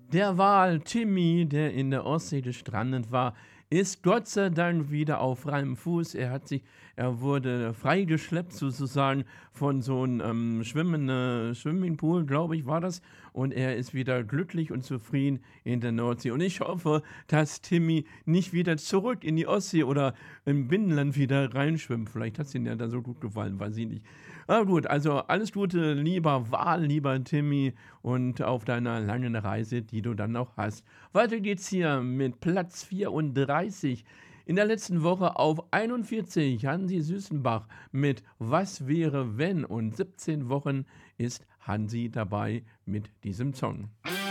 Der Wal Timmy, der in der Ostsee gestrandet war, ist Gott sei Dank wieder auf freiem Fuß. Er wurde freigeschleppt sozusagen von so 'n, Swimmingpool, glaube ich, war das. Und er ist wieder glücklich und zufrieden in der Nordsee. Und ich hoffe, dass Timmy nicht wieder zurück in die Ostsee oder im Binnenland wieder reinschwimmt. Vielleicht hat's ihm ja da so gut gefallen, weiß ich nicht. Aber gut, also alles Gute, lieber Wal, lieber Timmy und auf deiner langen Reise, die du dann noch hast. Weiter geht's hier mit Platz 34. In der letzten Woche auf 41 Hansi Süßenbach mit „Was wäre wenn?" und 17 Wochen ist Hansi dabei mit diesem Song.